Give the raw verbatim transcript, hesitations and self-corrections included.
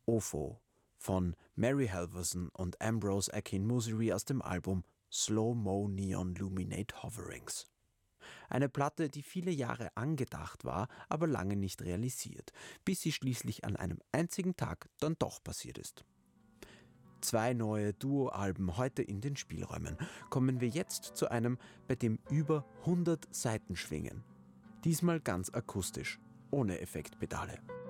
O F O von Mary Halvorson und Ambrose Akin-Musseri aus dem Album Slow-Mo Neon Luminate Hoverings. Eine Platte, die viele Jahre angedacht war, aber lange nicht realisiert, bis sie schließlich an einem einzigen Tag dann doch passiert ist. Zwei neue Duo-Alben heute in den Spielräumen. Kommen wir jetzt zu einem, bei dem über hundert Saiten schwingen. Diesmal ganz akustisch, ohne Effektpedale.